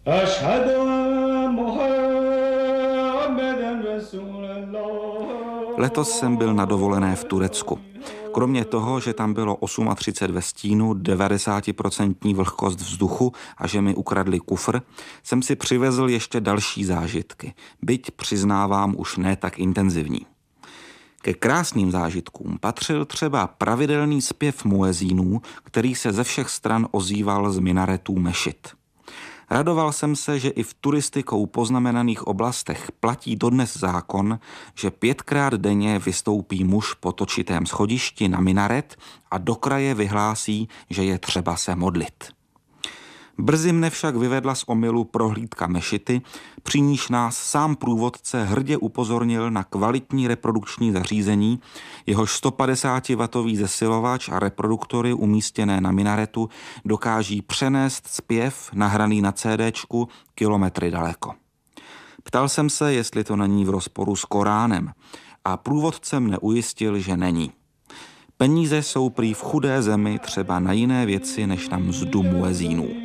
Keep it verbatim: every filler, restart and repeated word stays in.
Letos jsem byl na dovolené v Turecku. Kromě toho, že tam bylo třicet osm ve stínu, devadesát procent vlhkost vzduchu a že mi ukradli kufr, jsem si přivezl ještě další zážitky, byť přiznávám už ne tak intenzivní. Ke krásným zážitkům patřil třeba pravidelný zpěv muezínů, který se ze všech stran ozýval z minaretů mešit. Radoval jsem se, že i v turistikou poznamenaných oblastech platí dodnes zákon, že pětkrát denně vystoupí muž po točitém schodišti na minaret a do kraje vyhlásí, že je třeba se modlit. Brzy mne však vyvedla z omylu prohlídka mešity, při níž nás sám průvodce hrdě upozornil na kvalitní reprodukční zařízení, jehož sto padesát watový zesilovač a reproduktory umístěné na minaretu dokáží přenést zpěv nahraný na CDčku kilometry daleko. Ptal jsem se, jestli to není v rozporu s Koránem, a průvodce mne ujistil, že není. Peníze jsou prý v chudé zemi třeba na jiné věci než na mzdu muezínů.